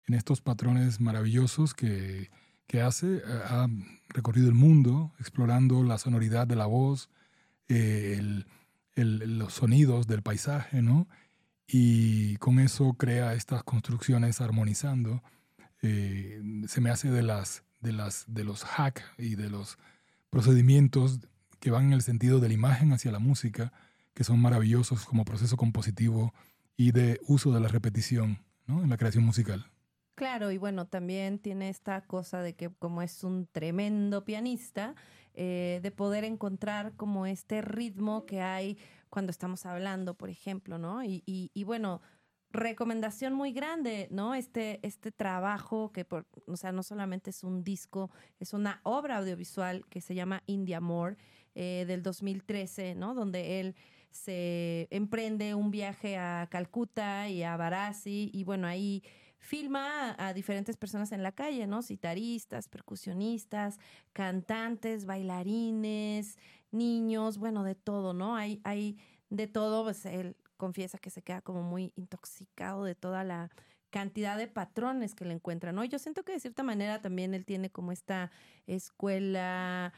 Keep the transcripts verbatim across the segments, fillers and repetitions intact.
en estos patrones maravillosos que, que hace. Ha recorrido el mundo explorando la sonoridad de la voz, eh, el, el, los sonidos del paisaje, ¿no? Y con eso crea estas construcciones armonizando. Eh, se me hace de, las, de, las, de los hacks y de los procedimientos que van en el sentido de la imagen hacia la música, que son maravillosos como proceso compositivo y de uso de la repetición, ¿no? En la creación musical. Claro, y bueno, también tiene esta cosa de que como es un tremendo pianista, eh, de poder encontrar como este ritmo que hay cuando estamos hablando, por ejemplo, ¿no? Y, y, y bueno, recomendación muy grande, ¿no? Este, este trabajo que, por, o sea, no solamente es un disco, es una obra audiovisual que se llama Indie Amor, eh, del dos mil trece, ¿no? Donde él se emprende un viaje a Calcuta y a Varanasi y bueno, ahí filma a, a diferentes personas en la calle, ¿no? Citaristas, percusionistas, cantantes, bailarines, niños, bueno, de todo, ¿no? Hay, hay de todo, pues él confiesa que se queda como muy intoxicado de toda la cantidad de patrones que le encuentra, ¿no? Y yo siento que de cierta manera también él tiene como esta escuela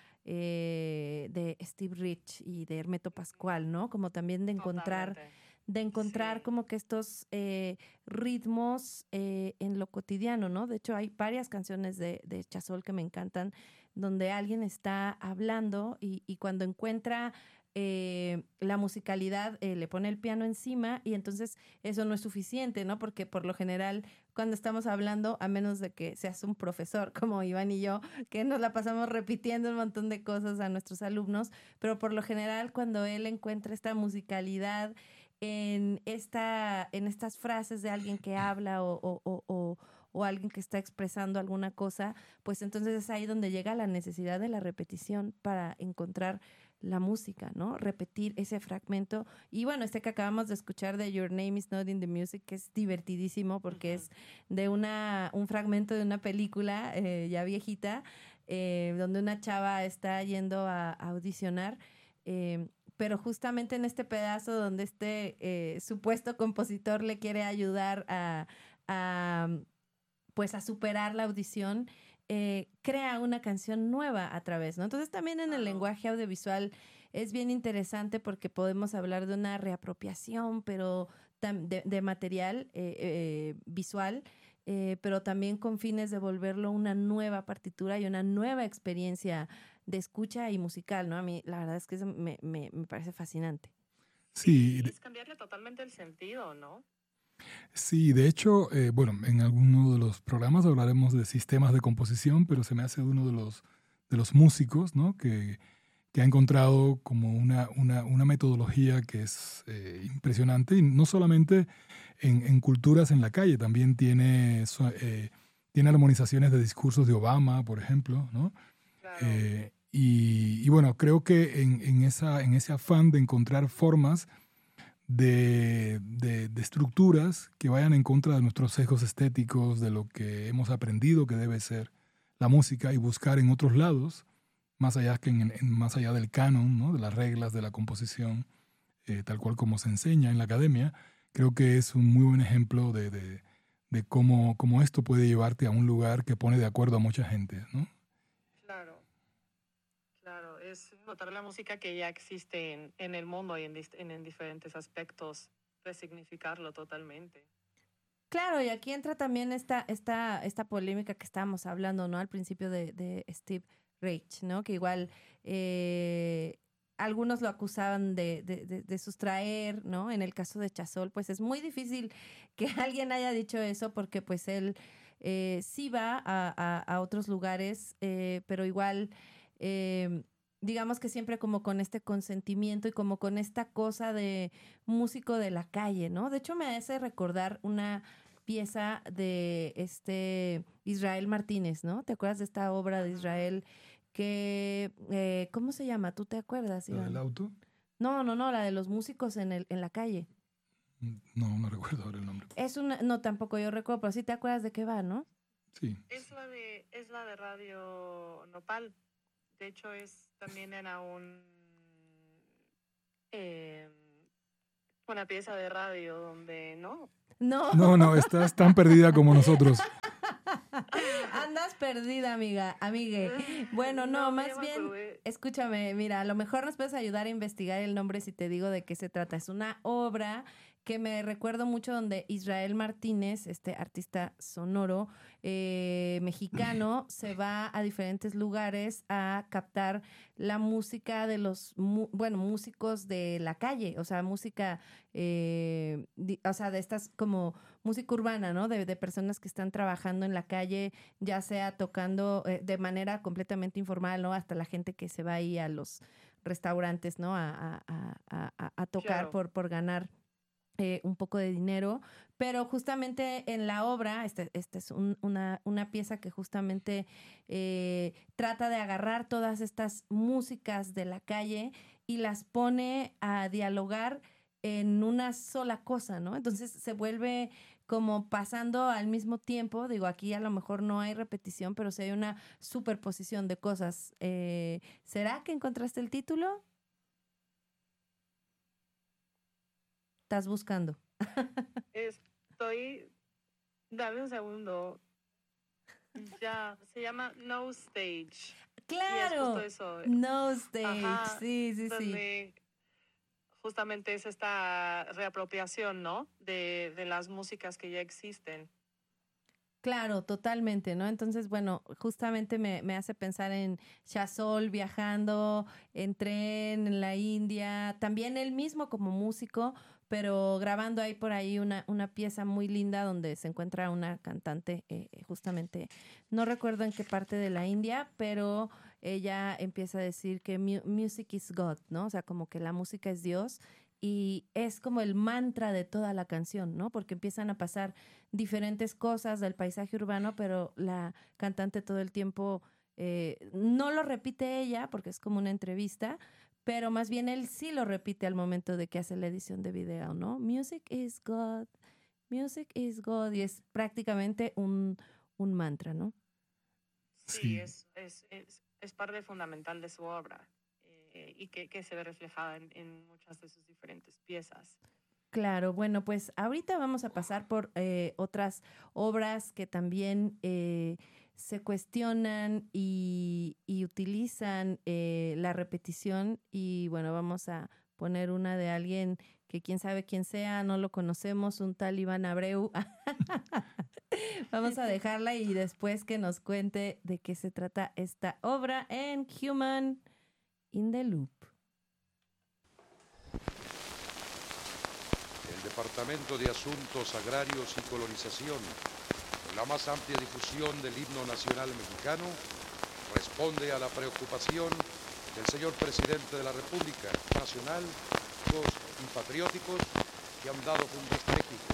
eh, de Steve Rich y de Hermeto Pascual, ¿no? Como también de encontrar... Totalmente. de encontrar Sí. como que estos eh, ritmos eh, en lo cotidiano, ¿no? De hecho, hay varias canciones de, de Chazol que me encantan, donde alguien está hablando y, y cuando encuentra eh, la musicalidad, eh, le pone el piano encima y entonces eso no es suficiente, ¿no? Porque por lo general, cuando estamos hablando, a menos de que seas un profesor como Iván y yo, que nos la pasamos repitiendo un montón de cosas a nuestros alumnos, pero por lo general, cuando él encuentra esta musicalidad en, esta, en estas frases de alguien que habla o, o, o, o, o alguien que está expresando alguna cosa, pues entonces es ahí donde llega la necesidad de la repetición para encontrar la música, ¿no? Repetir ese fragmento. Y bueno, este que acabamos de escuchar de Your Name is Not in the Music, que es divertidísimo porque Ujú. es de una, un fragmento de una película eh, ya viejita, eh, donde una chava está yendo a, a audicionar. Eh, pero justamente en este pedazo donde este eh, supuesto compositor le quiere ayudar a, a, pues a superar la audición, eh, crea una canción nueva a través, ¿no? Entonces también en el Claro. lenguaje audiovisual es bien interesante porque podemos hablar de una reapropiación, pero tam- de, de material eh, eh, visual, eh, pero también con fines de volverlo una nueva partitura y una nueva experiencia de escucha y musical, ¿no? A mí la verdad es que eso me, me, me parece fascinante. Sí, Sí, de, es cambiarle totalmente el sentido, ¿no? sí, de hecho, eh, bueno, en alguno de los programas hablaremos de sistemas de composición, pero se me hace uno de los, de los músicos, ¿no? que, que ha encontrado como una, una, una metodología que es eh, impresionante, y no solamente en, en culturas en la calle, también tiene, so- eh, tiene armonizaciones de discursos de Obama, por ejemplo, ¿no? Claro. Eh, y, y bueno, creo que en, en, esa, en ese afán de encontrar formas de, de, de estructuras que vayan en contra de nuestros sesgos estéticos, de lo que hemos aprendido que debe ser la música y buscar en otros lados, más allá, que en, en- más allá del canon, ¿no? De las reglas de la composición, eh, tal cual como se enseña en la academia, creo que es un muy buen ejemplo de, de, de cómo, cómo esto puede llevarte a un lugar que pone de acuerdo a mucha gente, ¿no? Claro, claro. Es notar la música que ya existe en, en el mundo y en, dis- en, en diferentes aspectos, resignificarlo totalmente. Claro, y aquí entra también esta, esta, esta polémica que estábamos hablando, ¿no? Al principio de, de Steve Reich, ¿no? Que igual eh, algunos lo acusaban de, de, de, de sustraer, ¿no? En el caso de Chazol, pues es muy difícil que alguien haya dicho eso porque pues él eh, sí va a, a, a otros lugares, eh, pero igual... eh, digamos que siempre como con este consentimiento y como con esta cosa de músico de la calle, ¿no? De hecho, me hace recordar una pieza de este Israel Martínez, ¿no? ¿Te acuerdas de esta obra de Ujú. Israel que, eh, ¿cómo se llama? ¿Tú te acuerdas, ¿La del Iván? auto? No, no, no, la de los músicos en el, en la calle. No, no recuerdo ahora el nombre. Es una, no, tampoco yo recuerdo, pero sí te acuerdas de qué va, ¿no? Sí, Es la de, es la de Radio Nopal. De hecho, es también era un eh, una pieza de radio donde, ¿no? No, no, no, estás tan perdida como nosotros. perdida, amiga, amigue. Bueno, no, No, más ya me bien, acordé. escúchame, mira, a lo mejor nos puedes ayudar a investigar el nombre si te digo de qué se trata. Es una obra que me recuerdo mucho donde Israel Martínez, este artista sonoro eh, mexicano, se va a diferentes lugares a captar la música de los, mu- bueno, músicos de la calle, o sea, música, eh, di- o sea, de estas como música urbana, ¿no? De, de personas que están trabajando en la calle, ya sea tocando eh, de manera completamente informal, ¿no? Hasta la gente que se va ahí a los restaurantes, ¿no? A, a- a- a- a- a tocar Claro. por, por ganar eh, un poco de dinero, pero justamente en la obra, esta este es un- una, una pieza que justamente eh, trata de agarrar todas estas músicas de la calle y las pone a dialogar en una sola cosa, ¿no? Entonces se vuelve como pasando al mismo tiempo, digo, aquí a lo mejor no hay repetición, pero sí hay una superposición de cosas. Eh, ¿será que encontraste el título? Estás buscando. Estoy. Dame un segundo. Ya, se llama No Stage. Y es justo ¡Claro! eso. No Stage. Ajá, Sí, sí, sí. donde justamente es esta reapropiación, ¿no? De, de las músicas que ya existen. Claro, totalmente, ¿no? Entonces, bueno, justamente me, me hace pensar en Chazol viajando en tren en la India, también él mismo como músico, pero grabando ahí por ahí una, una pieza muy linda donde se encuentra una cantante, eh, justamente, no recuerdo en qué parte de la India, pero ella empieza a decir que mu- music is God, ¿no? O sea, como que la música es Dios. Y es como el mantra de toda la canción, ¿no? Porque empiezan a pasar diferentes cosas del paisaje urbano, pero la cantante todo el tiempo eh, no lo repite ella, porque es como una entrevista, pero más bien él sí lo repite al momento de que hace la edición de video, ¿no? Music is God, music is God, y es prácticamente un, un mantra, ¿no? Sí, Sí. Es, es, es, es parte fundamental de su obra eh, y que, que se ve reflejada en, en muchas de sus diferentes piezas. Claro, bueno, pues ahorita vamos a pasar por eh, otras obras que también eh, se cuestionan y, y utilizan eh, la repetición y bueno, vamos a poner una de alguien que quién sabe quién sea, no lo conocemos, un tal Iván Abreu. Vamos a dejarla y después que nos cuente de qué se trata esta obra en Human in the Loop. El Departamento de Asuntos Agrarios y Colonización, con la más amplia difusión del himno nacional mexicano, responde a la preocupación del señor Presidente de la República Nacional y patrióticos que han dado cumbres México